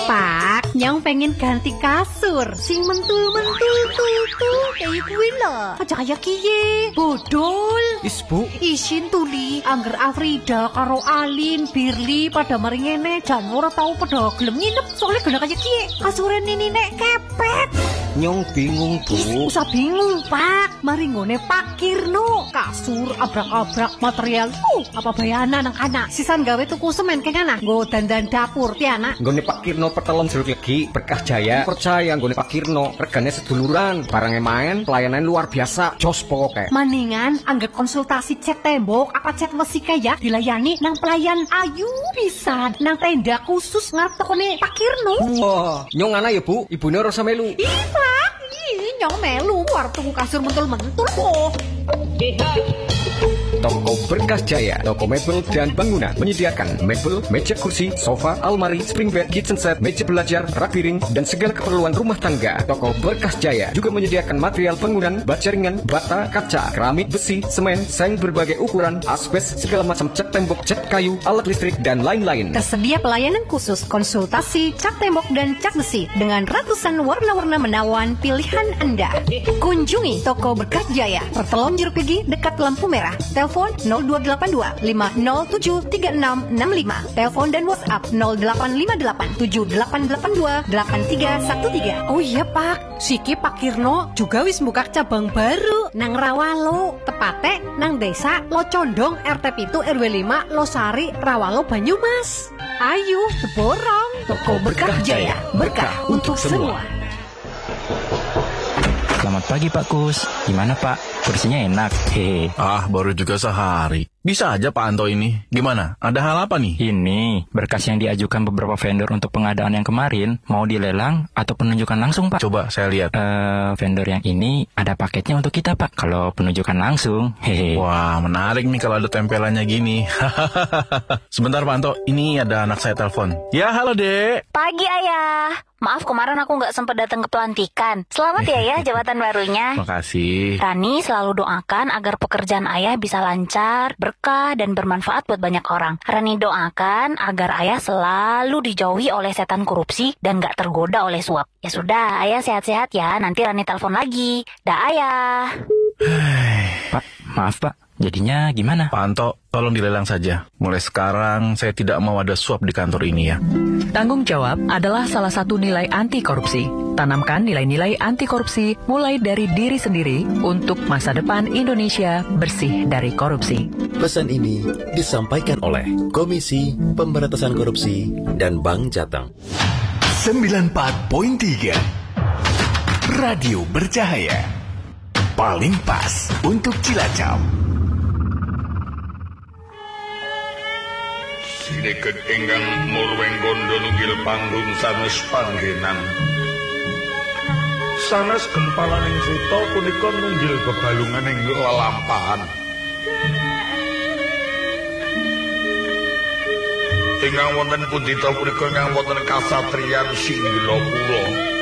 Pak, nyong pengen ganti kasur sing mentul-mentul tuh kayak kuwi lho. Aja kaya kiye, bodol. Bu, Isin tuli, angger Afrida karo Alin, Birli pada mari ngene jan ora tau pada gelem nginep soalnya gena kaya kiye. Kasure nini nek kepet. nyong bingung, Bu. Usah bingung, Pak. Mari ngone Pak Kirno. Kasur abrak-abrak material. Apa bayana nang kana? Sisan gawe tuku semen keng ana. Nggo dandan dapur ti anak. Nggone Pak Kirno Petelon Jeruk Legi, Berkah Jaya. Percaya nggone Pak Kirno, regane seduluran, barangnya main, pelayanan luar biasa, jos pokoke. Maningan anggap konsultasi cat tembok apa cat besi ya dilayani nang pelayan ayu pisan nang tenda khusus ngarep tokone Pak Kirno. Wah, nyong ana ya, Bu. Ibune ora melu. Ih, Pak. Ih, nyong melu war tuku kasur mentul-mentul kok. Toko Berkah Jaya, toko mebel dan bangunan menyediakan mebel, meja kursi, sofa, almari, spring bed, kitchen set, meja belajar, rak piring, dan segala keperluan rumah tangga. Toko Berkah Jaya juga menyediakan material bangunan, baja ringan, bata, kaca, keramik, besi, semen, seng berbagai ukuran, asbes, segala macam cat tembok, cat kayu, alat listrik, dan lain-lain. Tersedia pelayanan khusus konsultasi cat tembok dan cat besi dengan ratusan warna-warna menawan pilihan Anda. Kunjungi toko Berkah Jaya, Pertelon Jeruk Legi dekat lampu merah. Telepon 0282 507 3665. Telepon dan WhatsApp 0858 7882 8313. Oh iya Pak, siki Pak Kirno juga wis buka cabang baru nang Rawalo, tepate nang desa Locondong RT 7 RW 5 Losari Rawalo Banyumas. Ayo seborong toko Berkah Jaya, berkah untuk semua. Selamat pagi Pak Kus, gimana Pak? Kursinya enak, hehe. Ah, baru juga sehari. Bisa aja Pak Anto ini. Gimana? Ada hal apa nih? Ini berkas yang diajukan beberapa vendor untuk pengadaan yang kemarin, mau dilelang atau penunjukan langsung Pak? Coba saya lihat. Vendor yang ini ada paketnya untuk kita Pak, kalau penunjukan langsung, hehe. Wah, menarik nih kalau ada tempelannya gini. Sebentar Pak Anto, ini ada anak saya telepon. Ya, halo Dek. Pagi Ayah. Maaf kemarin aku nggak sempat datang ke pelantikan. Selamat ya jabatan barunya. Makasih. Rani selalu doakan agar pekerjaan Ayah bisa lancar, berkah, dan bermanfaat buat banyak orang. Rani doakan agar Ayah selalu dijauhi oleh setan korupsi dan nggak tergoda oleh suap. Ya sudah, Ayah sehat-sehat ya. Nanti Rani telepon lagi. Dah Ayah. Pak, maaf Pak, jadinya gimana? Pak Anto, tolong dilelang saja. Mulai sekarang saya tidak mau ada suap di kantor ini ya. Tanggung jawab adalah salah satu nilai anti korupsi. Tanamkan nilai-nilai anti korupsi mulai dari diri sendiri untuk masa depan Indonesia bersih dari korupsi. Pesan ini disampaikan oleh Komisi Pemberantasan Korupsi dan Bank Jateng. 94.3 Radio Bercahaya. Paling pas untuk Cilacap. Sineket ingkang murweng kondo nunggil panggung sanes panggenan. Sanes gempalaning sita punika nunggil bebalungan ing lelampahan. Ingkang wonten pundhita punika ingkang wonten kasatriyan Singgilapura.